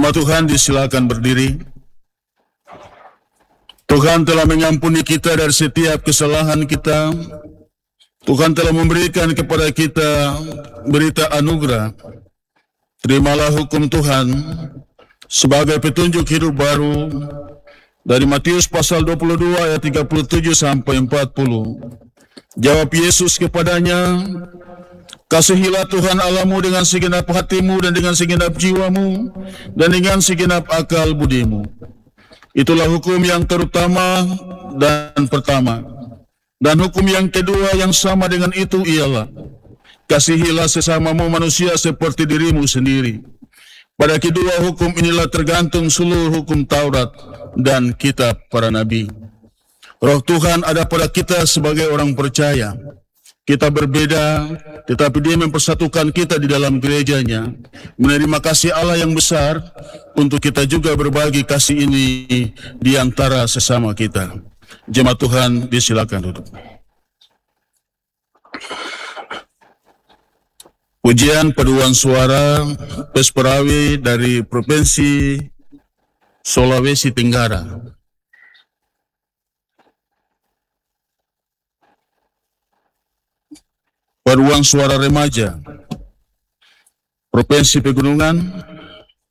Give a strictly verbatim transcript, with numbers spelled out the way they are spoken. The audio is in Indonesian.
Jemaat Tuhan, disilakan berdiri. Tuhan telah mengampuni kita dari setiap kesalahan kita. Tuhan telah memberikan kepada kita berita anugerah. Terimalah hukum Tuhan sebagai petunjuk hidup baru dari Matius pasal dua puluh dua ayat tiga puluh tujuh sampai empat puluh. Jawab Yesus kepadanya, "Kasihilah Tuhan Allahmu dengan segenap hatimu dan dengan segenap jiwamu dan dengan segenap akal budimu. Itulah hukum yang terutama dan pertama. Dan hukum yang kedua yang sama dengan itu ialah, kasihilah sesamamu manusia seperti dirimu sendiri. Pada kedua hukum inilah tergantung seluruh hukum Taurat dan kitab para nabi." Roh Tuhan ada pada kita sebagai orang percaya. Kita berbeda, tetapi Dia mempersatukan kita di dalam gerejanya, menerima kasih Allah yang besar untuk kita juga berbagi kasih ini di antara sesama kita. Jemaat Tuhan, disilakan duduk. Pujian paduan suara Pesperawi dari Provinsi Sulawesi Tenggara. Paduan suara remaja Provinsi Pegunungan.